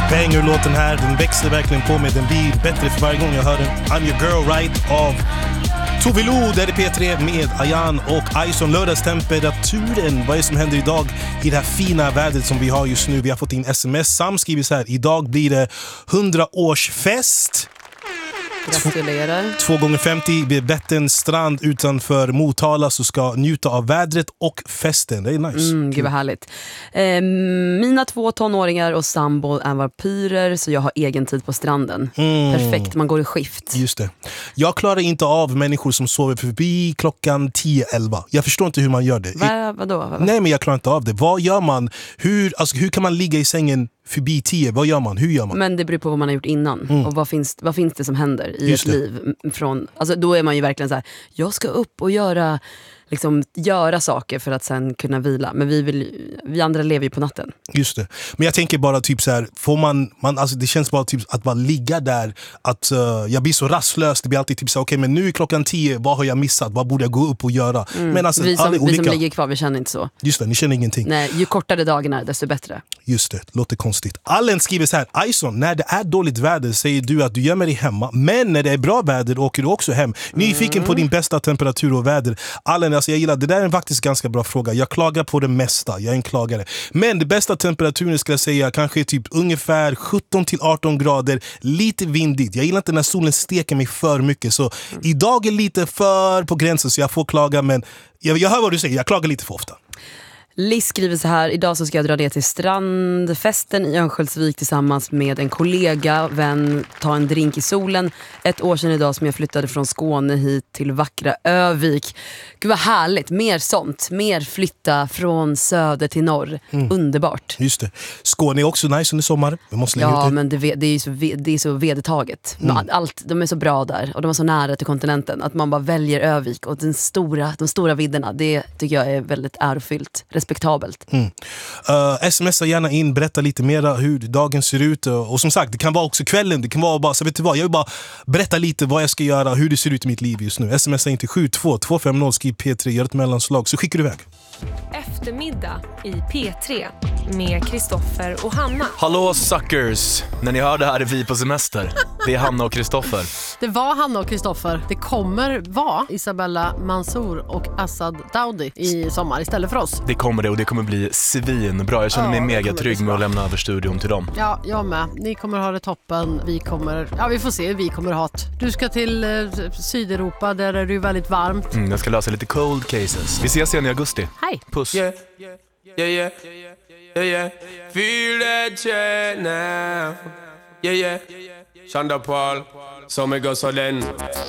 Banger-låten här, den växer verkligen på mig. Den blir bättre för varje gång jag hör den. I'm Your Girl Right av Tove Lo, där är P3 med Ayan och Ison. Lördagstemperaturen, vad är det som händer idag i det här fina vädret som vi har just nu? Vi har fått in sms, Sam skriver så här: idag blir det 100-årsfest. Gratulerar. 2x50 vid Vättern strand utanför Motala, så ska njuta av vädret och festen. Det är nice. Gud vad härligt. Mina 2 tonåringar och sambo är vampyrer, så jag har egen tid på stranden. Perfekt, man går i skift. Just det. Jag klarar inte av människor som sover förbi klockan 10-11. Jag förstår inte hur man gör det. Vadå? Nej, men jag klarar inte av det. Vad gör man? Hur kan man ligga i sängen förbi 10? Vad gör man? Hur gör man? Men det beror på vad man har gjort innan. Och vad finns det som händer i ett liv från, alltså då är man ju verkligen så här: jag ska upp och göra saker för att sen kunna vila. Men vi andra lever ju på natten. Just det. Men jag tänker bara typ så här, får man alltså det känns bara typ att man ligga där, att jag blir så rastlös. Det blir alltid typ så okej, men nu är klockan 10, vad har jag missat? Vad borde jag gå upp och göra? Men alltså, vi som ligger kvar, vi känner inte så. Just det, ni känner ingenting. Nej, ju kortare dagarna desto bättre. Just det, låter konstigt. Allen skriver så här: Ison, när det är dåligt väder säger du att du gömmer dig hemma, men när det är bra väder åker du också hem. Nyfiken på din bästa temperatur och väder. Allen, alltså jag gillar, det där är faktiskt ganska bra fråga. Jag klagar på det mesta, jag är en klagare. Men det bästa temperaturen ska jag säga kanske är typ ungefär 17-18 grader, lite vindigt. Jag gillar inte när solen steker mig för mycket, så idag är lite för på gränsen så jag får klaga, men jag hör vad du säger, jag klagar lite för ofta. Liz skriver så här: idag så ska jag dra ner till strandfesten i Örnsköldsvik tillsammans med en kollega, vän, ta en drink i solen. 1 år sedan idag som jag flyttade från Skåne hit till vackra Övik. Gud vad härligt, mer sånt. Mer flytta från söder till norr. Underbart. Just det. Skåne är också nice under sommar. Vi måste lägga ut det. Men det är så vedertaget. De är så bra där och de är så nära till kontinenten att man bara väljer Övik och de stora vidderna. Det tycker jag är väldigt ärofyllt. Respektabelt. Smsa gärna in, berätta lite mer hur dagen ser ut, och som sagt, det kan vara också kvällen, det kan vara bara, så vet du vad, jag vill bara berätta lite vad jag ska göra, hur det ser ut i mitt liv just nu. Smsa in till 72250, skriv P3, gör ett mellanslag, så skickar du iväg. Eftermiddag i P3 med Kristoffer och Hanna. Hallå suckers, när ni hör det här är vi på semester. Det är Hanna och Kristoffer. Det var Hanna och Kristoffer. Det kommer vara Isabella Mansour och Assad Daudi i sommar istället för oss. Det kommer det, och det kommer bli svinbra. Jag känner mig mega trygg med att lämna över studion till dem. Ja, jag med. Ni kommer ha det toppen. Vi får se hur vi kommer ha det. Du ska till Sydeuropa, där är det ju väldigt varmt. Jag ska lösa lite cold cases. Vi ses igen i augusti. Hej. Puss. Yeah. Feel that shit now. Yeah. Shonda Paul, so me go so then.